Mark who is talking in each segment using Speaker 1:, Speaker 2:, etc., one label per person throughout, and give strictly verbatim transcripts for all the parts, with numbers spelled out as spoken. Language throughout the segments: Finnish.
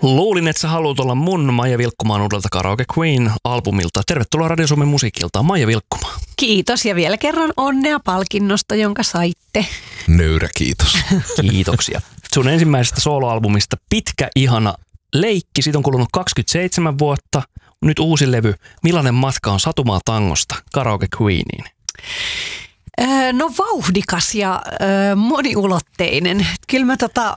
Speaker 1: Luulin, että sä haluat olla mun Maija Vilkkumaan uudelta Karaoke Queen-albumilta. Tervetuloa Radio Suomen musiikilta, Maija Vilkkumaa.
Speaker 2: Kiitos ja vielä kerran onnea palkinnosta, jonka saitte.
Speaker 3: Nöyrä kiitos.
Speaker 1: Kiitoksia. Sun ensimmäisestä soloalbumista Pitkä ihana leikki. Siitä on kulunut kaksikymmentäseitsemän vuotta. Nyt uusi levy. Millainen matka on Satumaa tangosta Karaoke Queeniin?
Speaker 2: Öö, no vauhdikas ja öö, moniulotteinen. Kyllä mä tota...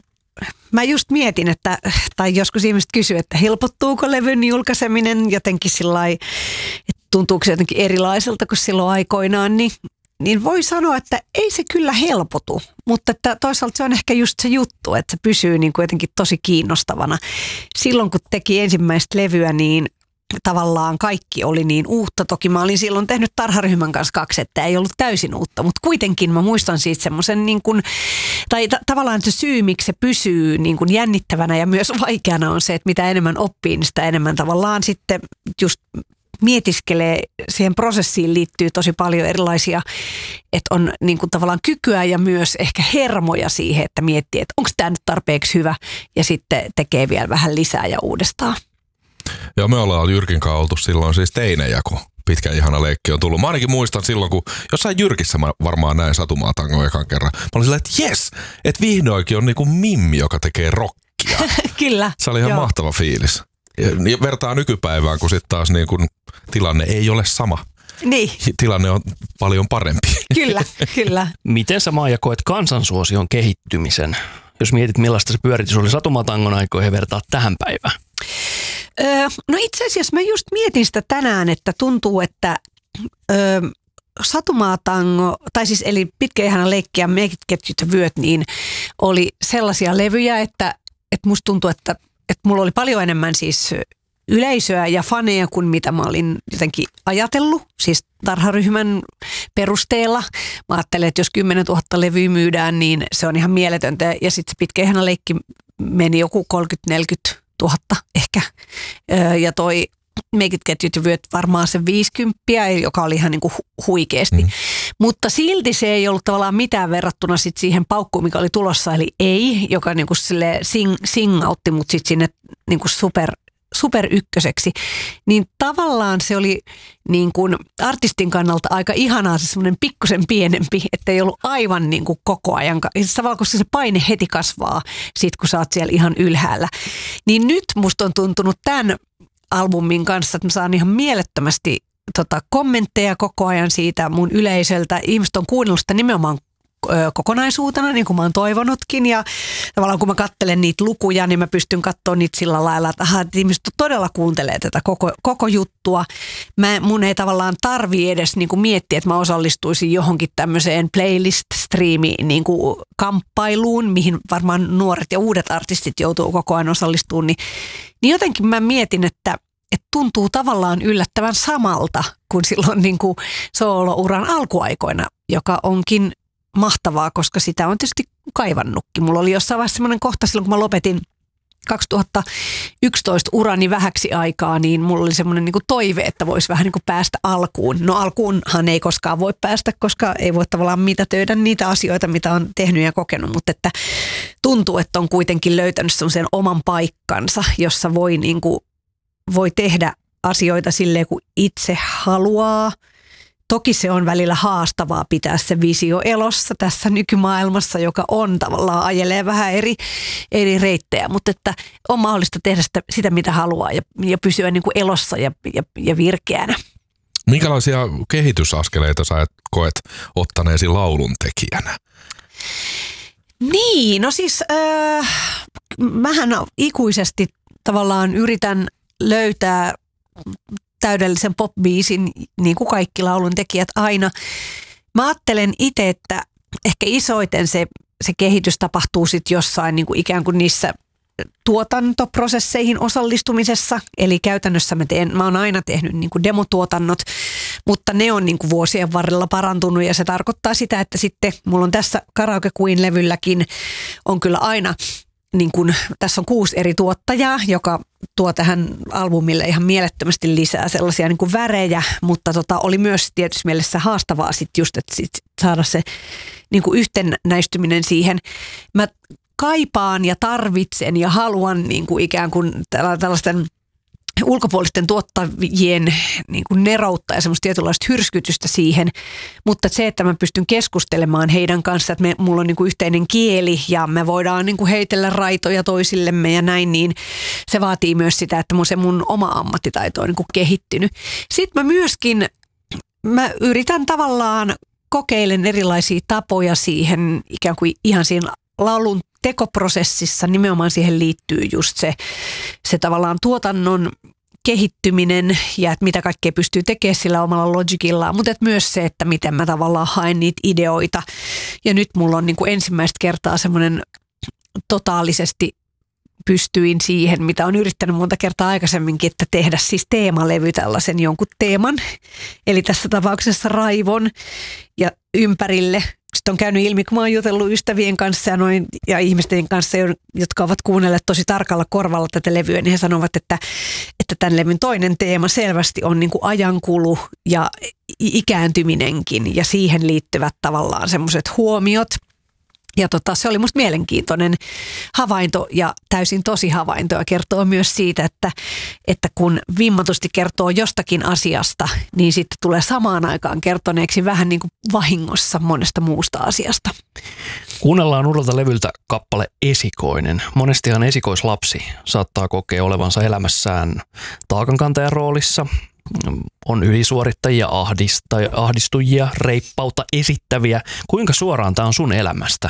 Speaker 2: Mä just mietin, että, tai joskus ihmiset kysyy, että helpottuuko levyn julkaiseminen jotenkin sillai, että tuntuuko se jotenkin erilaiselta kuin silloin aikoinaan, niin, niin voi sanoa, että ei se kyllä helpotu, mutta että toisaalta se on ehkä just se juttu, että se pysyy niin kuin jotenkin tosi kiinnostavana. Silloin kun teki ensimmäistä levyä, niin tavallaan kaikki oli niin uutta. Toki mä olin silloin tehnyt Tarharyhmän kanssa kaksi, että ei ollut täysin uutta, mutta kuitenkin mä muistan siitä semmoisen niin kuin, tai ta- tavallaan se syy, miksi se pysyy niin kuin jännittävänä ja myös vaikeana on se, että mitä enemmän oppii, niin sitä enemmän tavallaan sitten just mietiskelee. Siihen prosessiin liittyy tosi paljon erilaisia, että on niin kuin tavallaan kykyä ja myös ehkä hermoja siihen, että miettii, että onko tämä nyt tarpeeksi hyvä ja sitten tekee vielä vähän lisää ja uudestaan.
Speaker 3: Joo, me ollaan Jyrkin kanssa oltu silloin siis teinejä, kun Pitkä ihana leikki on tullut. Mä ainakin muistan silloin, kun jossain Jyrkissä mä varmaan näin Satumaa tangon ekan kerran. Mä olin silleen, että jes, että vihdoinkin on niinku mimmi, joka tekee rockia.
Speaker 2: Kyllä.
Speaker 3: Se oli ihan joo. Mahtava fiilis. Ja vertaa nykypäivään, kun sitten taas niinku tilanne ei ole sama.
Speaker 2: Niin.
Speaker 3: Tilanne on paljon parempi.
Speaker 2: Kyllä, kyllä.
Speaker 1: Miten sä, Maija, koet kansansuosion kehittymisen? Jos mietit, millaista se pyöritys oli Satumaa tangon aikoihin ja vertaa tähän päivään.
Speaker 2: Öö, no itse asiassa mä just mietin sitä tänään, että tuntuu, että öö, Satumaa tango, tai siis eli Pitkä ihana leikki ja Make it get you to vyöt, niin oli sellaisia levyjä, että, että musta tuntuu, että, että mulla oli paljon enemmän siis yleisöä ja faneja kuin mitä mä olin jotenkin ajatellut, siis Tarharyhmän perusteella. Mä ajattelen, että jos kymmenen tuhatta levyä myydään, niin se on ihan mieletöntä. Ja sitten se Pitkä ihana leikki meni joku kolmekymmentä neljäkymmentä tuhatta ehkä. Ja toi Make it get you to vyöt varmaan se viisikymmentä, joka oli ihan niinku huikeasti. Mm. Mutta silti se ei ollut tavallaan mitään verrattuna sit siihen paukkuun, mikä oli tulossa, eli Ei, joka niinku sing, singautti mut sit sinne niinku super super ykköseksi, niin tavallaan se oli niin kuin artistin kannalta aika ihanaa se semmoinen pikkusen pienempi, että ei ollut aivan niin kuin koko ajan. Tavallaan koska se paine heti kasvaa sit kun sä oot siellä ihan ylhäällä. Niin nyt musta on tuntunut tämän albumin kanssa, että mä saan ihan mielettömästi tota, kommentteja koko ajan siitä mun yleisöltä. Ihmiset on kuunnellut sitä nimenomaan kokonaisuutena, niin kuin mä oon toivonutkin, ja tavallaan kun mä katselen niitä lukuja, niin mä pystyn katsoa niitä sillä lailla, että, aha, että ihmiset todella kuuntelee tätä koko, koko juttua. Mä, mun ei tavallaan tarvii edes niin kuin miettiä, että mä osallistuisin johonkin tämmöiseen playlist-striimiin niin kuin kamppailuun, mihin varmaan nuoret ja uudet artistit joutuu koko ajan osallistumaan, niin, niin jotenkin mä mietin, että että tuntuu tavallaan yllättävän samalta kuin silloin niin kuin soolouran alkuaikoina, joka onkin mahtavaa, koska sitä on tietysti kaivannutkin. Mulla oli jossain vaiheessa semmoinen kohta silloin, kun mä lopetin kaksituhattayksitoista urani vähäksi aikaa, niin mulla oli semmoinen niin kuin toive, että voisi vähän niin kuin päästä alkuun. No alkuunhan ei koskaan voi päästä, koska ei voi tavallaan mitätöidä niitä asioita, mitä on tehnyt ja kokenut, mutta että tuntuu, että on kuitenkin löytänyt semmoisen oman paikkansa, jossa voi, niin kuin, voi tehdä asioita silleen, kun itse haluaa. Toki se on välillä haastavaa pitää se visio elossa tässä nykymaailmassa, joka on tavallaan ajelee vähän eri, eri reittejä, mutta että on mahdollista tehdä sitä, sitä mitä haluaa ja, ja pysyä niin kuin elossa ja, ja, ja virkeänä.
Speaker 3: Minkälaisia kehitysaskeleita sä koet ottaneesi laulun tekijänä?
Speaker 2: Niin, no siis äh, mähän ikuisesti tavallaan yritän löytää täydellisen pop-biisin, niin kuin kaikki laulun tekijät aina. Mä ajattelen itse, että ehkä isoiten se, se kehitys tapahtuu sitten jossain niin kuin ikään kuin niissä tuotantoprosesseihin osallistumisessa. Eli käytännössä mä, teen, mä oon aina tehnyt niin kuin demotuotannot, mutta ne on niin kuin vuosien varrella parantunut ja se tarkoittaa sitä, että sitten mulla on tässä Karaoke Queen-levylläkin on kyllä aina niin kun, tässä on kuusi eri tuottajaa, joka tuo tähän albumille ihan mielettömästi lisää sellaisia niin kuin värejä, mutta tota, oli myös tietysti mielessä haastavaa sit just, että sit saada se niin kuin yhtenäistyminen siihen. Mä kaipaan ja tarvitsen ja haluan niin kuin ikään kuin tällaisten ulkopuolisten tuottajien niin kuin neroutta ja semmoista tietynlaista hyrskytystä siihen, mutta se, että mä pystyn keskustelemaan heidän kanssa, että me, mulla on niin kuin yhteinen kieli ja me voidaan niin kuin heitellä raitoja toisillemme ja näin, niin se vaatii myös sitä, että mun se mun oma ammattitaito on niin kuin kehittynyt. Sitten mä myöskin, mä yritän tavallaan kokeilen erilaisia tapoja siihen ikään kuin ihan siinä laulun tekoprosessissa, nimenomaan siihen liittyy just se, se tavallaan tuotannon kehittyminen ja että mitä kaikkea pystyy tekemään sillä omalla logicillaan, mutta että myös se, että miten mä tavallaan haen niitä ideoita. Ja nyt mulla on niin kuin ensimmäistä kertaa semmoinen totaalisesti pystyin siihen, mitä on yrittänyt monta kertaa aikaisemminkin, että tehdä siis teemalevy tällaisen jonkun teeman, eli tässä tapauksessa raivon ja ympärille. Sitten on käynyt ilmi, kun mä oon jutellut ystävien kanssa ja, noin, ja ihmisten kanssa, jotka ovat kuunnelleet tosi tarkalla korvalla tätä levyä, niin he sanovat, että, että tämän levyn toinen teema selvästi on niin kuin ajankulu ja ikääntyminenkin ja siihen liittyvät tavallaan semmoiset huomiot. Ja tota, se oli musta mielenkiintoinen havainto ja täysin tosi havainto ja kertoo myös siitä, että, että kun vimmatusti kertoo jostakin asiasta, niin sitten tulee samaan aikaan kertoneeksi vähän niin kuin vahingossa monesta muusta asiasta.
Speaker 1: Kuunnellaan uudelta levyltä kappale Esikoinen. Monestihan esikoislapsi saattaa kokea olevansa elämässään taakankantajan roolissa. On ylisuorittajia, ahdista, ahdistujia, reippautta esittäviä. Kuinka suoraan tämä on sun elämästä?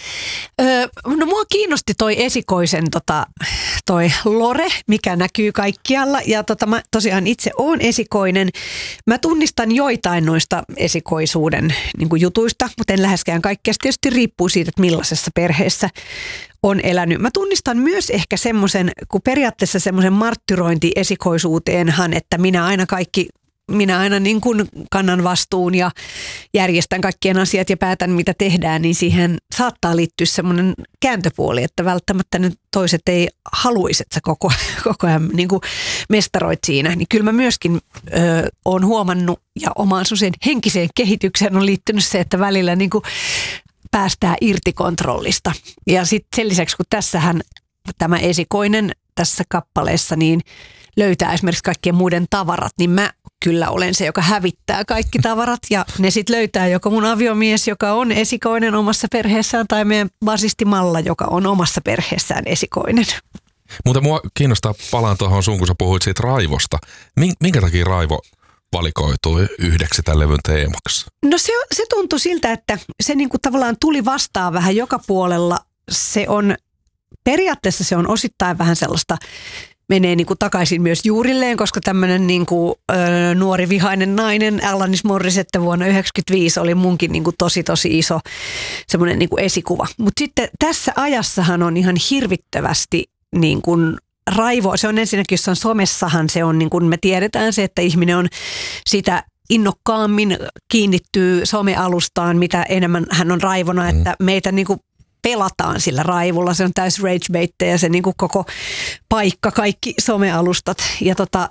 Speaker 2: Öö, no mua kiinnosti toi esikoisen tota, toi lore, mikä näkyy kaikkialla. Ja tota, mä tosiaan itse oon esikoinen. Mä tunnistan joitain noista esikoisuuden niin kuin jutuista, mutta en läheskään kaikkea. Se tietysti riippuu siitä, että millaisessa perheessä on elänyt. Mä tunnistan myös ehkä semmoisen, kun periaatteessa semmoisen marttyrointi esikoisuuteenhan, että minä aina kaikki minä aina niin kuin kannan vastuun ja järjestän kaikkien asiat ja päätän, mitä tehdään, niin siihen saattaa liittyä semmoinen kääntöpuoli, että välttämättä ne toiset ei haluaisi, että sä koko, koko ajan niin kuin mestaroit siinä. Niin kyllä mä myöskin ö, oon huomannut ja omaan semmoiseen henkiseen kehitykseen on liittynyt se, että välillä niin kuin päästään irti kontrollista. Ja sitten sen lisäksi, kun tässähän tämä esikoinen tässä kappaleessa niin löytää esimerkiksi kaikkien muiden tavarat, niin mä kyllä olen se, joka hävittää kaikki tavarat ja ne sitten löytää joko mun aviomies, joka on esikoinen omassa perheessään tai meidän basisti Malla, joka on omassa perheessään esikoinen.
Speaker 3: Mutta mua kiinnostaa, palaan tuohon sun, kun sä puhuit siitä raivosta. Minkä takia raivo valikoitui yhdeksi tämän levyn teemaksi?
Speaker 2: No se, se tuntui siltä, että se niinku tavallaan tuli vastaan vähän joka puolella. Se on, periaatteessa se on osittain vähän sellaista, menee niin kuin takaisin myös juurilleen, koska tämmöinen niin kuin, ö, nuori vihainen nainen Alanis Morissette vuonna yhdeksänkymmentäviisi oli munkin niin kuin tosi tosi iso semmoinen niin kuin esikuva. Mutta sitten tässä ajassahan on ihan hirvittävästi niin kuin raivoa. Se on ensinnäkin jossain somessahan se on, niin kuin me tiedetään se, että ihminen on sitä innokkaammin kiinnittyy somealustaan, mitä enemmän hän on raivona, mm. että meitä niin kuin pelataan sillä raivulla. Se on täys ragebaittejä se niin kuin koko paikka, kaikki somealustat. Ja tota,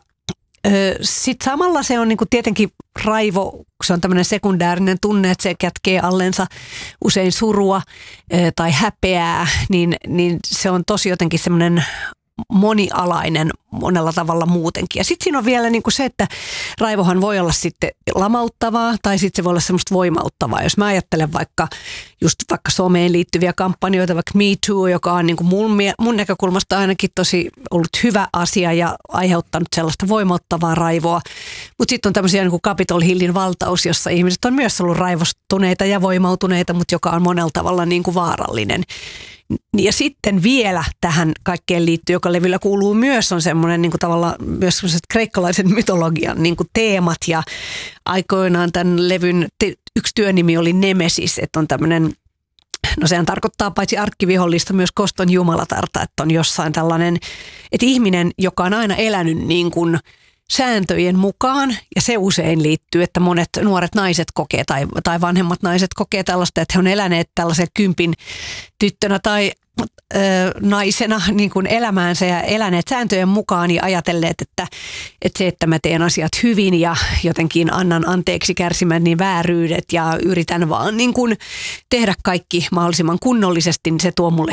Speaker 2: sitten samalla se on niin kuin tietenkin raivo, se on tämmöinen sekundäärinen tunne, että se kätkee allensa usein surua tai häpeää, niin, niin se on tosi jotenkin semmoinen monialainen monella tavalla muutenkin. Ja sitten siinä on vielä niin kuin se, että raivohan voi olla sitten lamauttavaa tai sitten se voi olla semmoista voimauttavaa. Jos mä ajattelen vaikka just vaikka someen liittyviä kampanjoita, vaikka Me Too, joka on niin kuin mun, mun näkökulmasta ainakin tosi ollut hyvä asia ja aiheuttanut sellaista voimauttavaa raivoa. Mutta sitten on tämmöisiä niin kuin Capitol Hillin valtaus, jossa ihmiset on myös ollut raivostuneita ja voimautuneita, mutta joka on monella tavalla niin kuin vaarallinen. Ja sitten vielä tähän kaikkeen liittyy, joka levyllä kuuluu myös, on semmoinen niin kuin tavallaan myös semmoiset kreikkalaisen mytologian niin kuin teemat. Ja aikoinaan tämän levyn te- yksi työnimi oli Nemesis, että on tämmöinen, no sehän tarkoittaa paitsi arkkivihollista myös koston jumalatarta, että on jossain tällainen, että ihminen, joka on aina elänyt niin kuin sääntöjen mukaan, ja se usein liittyy, että monet nuoret naiset kokee tai, tai vanhemmat naiset kokee tällaista, että he on eläneet tällaisen kympin tyttönä tai ö, naisena niin kuin elämäänsä ja eläneet sääntöjen mukaan ja ajatelleet, että, että se, että mä teen asiat hyvin ja jotenkin annan anteeksi kärsimäni vääryydet ja yritän vaan niin kuin tehdä kaikki mahdollisimman kunnollisesti, niin se tuo mulle